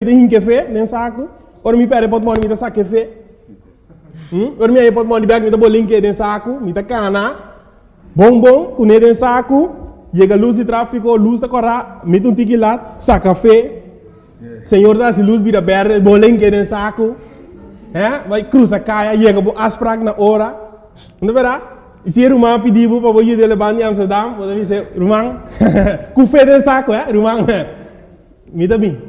mita hin café nem saco. Ora mi pere pot moni mita sa café. Ora mi pot moni bag mita bolinque den saco, mita cana. Bom, cune den saco. Chega luz de tráfico, luz da corra, mita tiki lá, sa café. Senhor dá se luz vira verde, bolinque den saco. Vai cruza caia, chega bo aspraak na hora. Não verá? E se Rumang pediu para você levar em Amsterdam, você diz, Rumang, com fé den saco, Rumang, me dá bem,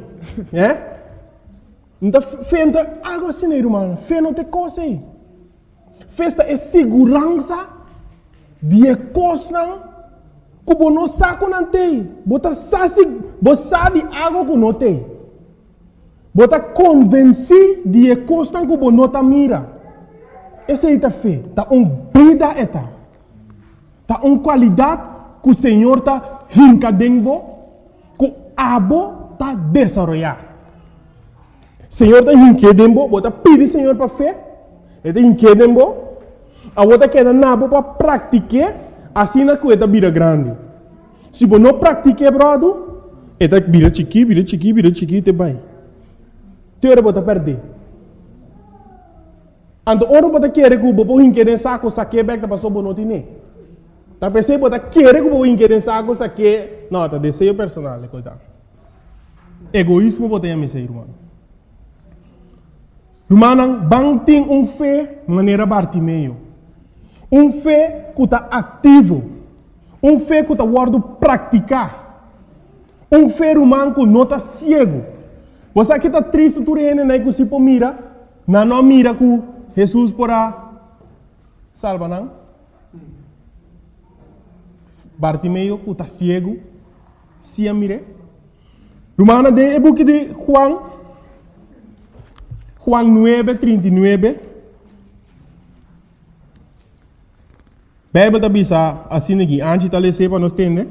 Então, fé não algo assim, Rumang, fé não tem coisa aí. Festa é segurança de coisa que você não sabe não tem. Você sabe algo que não tem. Você está convencido de coisa que você não está mira. Essa é a fé. Está vida eta. Está qualidade que o Senhor está hincadendo, que o abo está desenvolvendo. O Senhor está hincadendo, você pede o Senhor para fé. Ele está hincadendo, a outra queda nabo para praticar, assim na coisa vira grande. Se você não praticar, brother, ele vira chiqui, te vai. Teora você perder. Ando ora bota querer que o bobo hinquer saco saque back da passou bonoti ne. Tá pensei bota querer que o bobo hinquer saco saque, não, tá desejo personal, coitado. Egoísmo bota ya me sei, irmão. Irmão, bang tem fé maneira Bartimeu. Fé que tá ativo. Fé que tá guardo praticar. Fé irmão que não tá cego. Você que tá triste tu rene na que se mira, não mira que Jesus porá salva não? Bartimeu que está cego, se a mire. Romana de book de Juan 9:39. Bíblia bisa assim aqui, antes de ler para nós entender.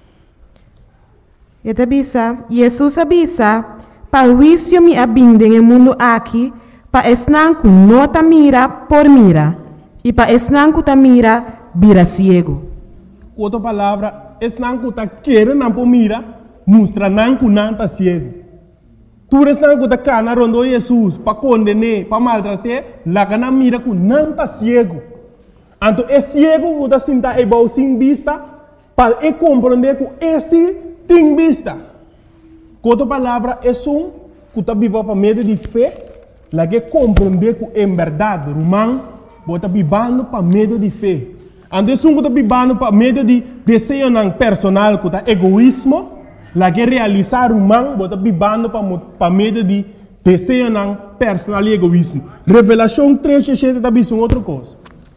E bisa, Jesus abisa, para o juízo me abinde no mundo aqui, para esnanco nota mira por mira, e para esnanco ta mira vira ciego. Outra palavra, esnanco ta querer não por mira, mostra nanco não ta ciego. Tu esnanco ta cana rondo Jesus, para condenar, para maltratar, lá cana mira com não ta ciego. Então, é ciego que está sentado e bom sem vista, para compreender que esse tem vista. Outra palavra, é que está vivo para meio de fé, lá que compreender que em verdade, Romão, está vivendo para meio de fé. Então, é que está vivendo para meio de desejo personal, que está egoísmo, lá que realizar Romão, está vivendo para meio de desejo personal e egoísmo. Revelação 3:7 está vendo outra coisa.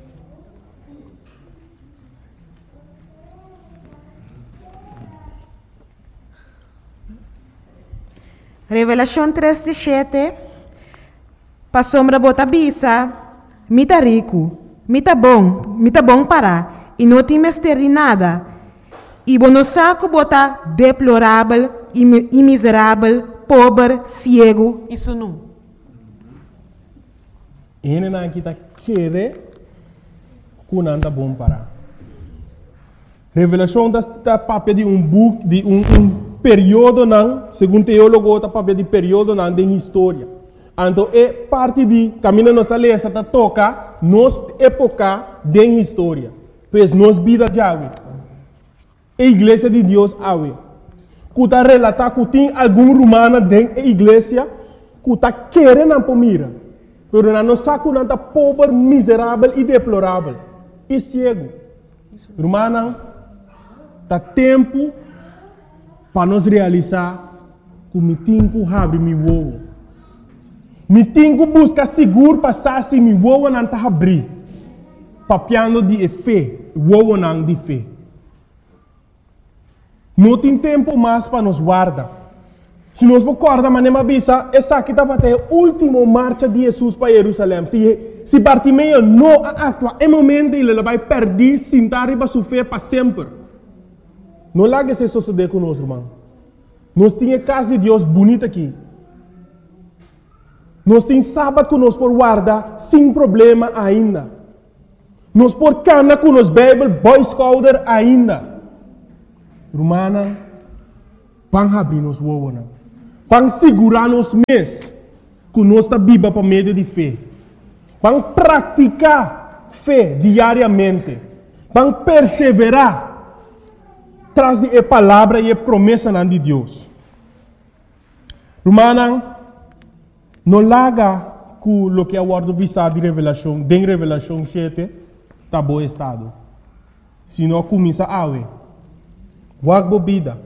Revelação 3:7. Pa sombra bota bisa, mita rico, mita bom para, e não tem mestre de nada. E bono saco bota deplorável, e miserável, pobre, cego, isso não. E não aqui tá querer que não tá bom para. Revelação está papel de book, de período não, segundo teólogo, está papel de período não de história. Então, é parte de caminho nossa lei, está toca nos época de história. Pois nos vida de ave. A igreja de Deus ave. Que está relatar que tem algum romano dentro da igreja que está querendo para mira. Mas não sabe que está pobre, miserável e deplorável. E cego. Romano, está tempo para nós realizar que me tem que abrir meu ovo. Me tem que buscar seguro passar se me ovo não está abrir. Papiando de fé, ovo não de fé. Não tem tempo mais para nos guardar. Se nós recordamos, mas não avisa, essa aqui está até a última marcha de Jesus para Jerusalém. Se Bartimeu não atua, é momento ele vai perder, sentar e vai sofrer para sempre. Não largue esse suceder conosco, irmão. Nós temos a casa de Deus bonita aqui. Nós temos sábado que nós por guardar sem problema ainda. Nós por cana com nos Bible, Boy Scouter ainda. Romana, vão abrir nos uovos. para segurar nos mês que nós está viva por meio de fé. Para praticar fé diariamente. Para perseverar tras de palavra e a promessa de Deus. Romana, não larga com o que é o ordem visado de revelação, de revelação 7, está bom estado. Se não começa a ver. Wag bobida.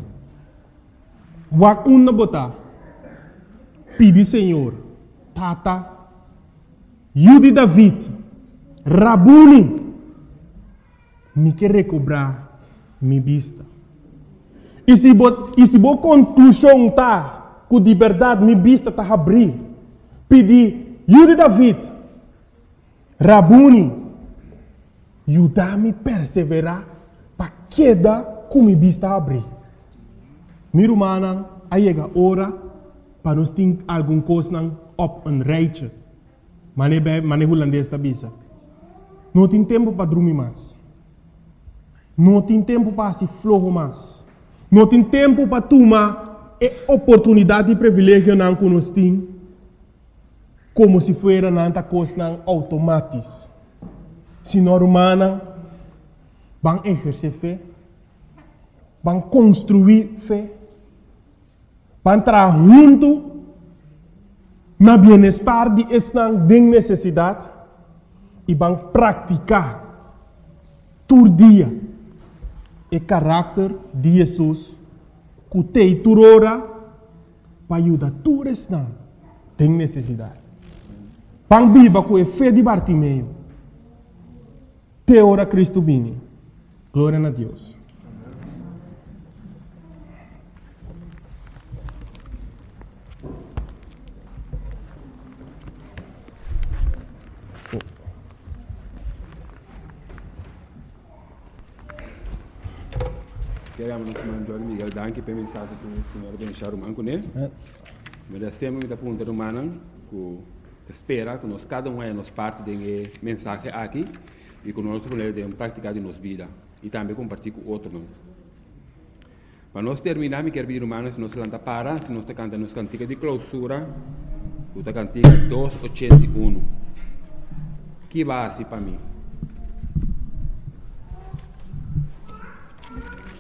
Wag una bota. Pedi Senhor. Tata. Yudi David. Rabuni. Me quer recobrar minha vista. E se boa conclusão tá, com de verdade minha vista tá abrir. Pedi Yudi David. Rabuni. Ajudar-me a perseverar para queda com minha vista abrir. Meu irmão, aí chega a hora para nós ter alguma coisa op een rijtje. Manejo holandês da bisa. Não tem tempo para dormir mais. Não tem tempo para se flojo mais. Não tem tempo para tomar a oportunidade e privilégio que nós temos como se fosse nanta coisa automática. Senhor humana, vão exercer fé, vão construir fé, vão entrar junto no bem-estar de esta necessidade e vão praticar todo dia o caráter de Jesus que tem toda hora para ajudar todos esta tem necessidade. Vão viver com a fé de Bartimeu. Te ora Cristo vini. Glória a Deus. Queremos nos mandar Miguel danke per mensagem que o Senhor abençoe o manco, né? Mas é sempre muita pergunta humana que espera que nós cada um é nos parte de mensagem aqui. E que nós podemos praticar de nossa vida e também compartilhar com outros. Para nós terminar, me quero vir humanos, se nós lanta para, se nós cantamos nos cantiga de clausura, o cantiga 281. Que base para mim?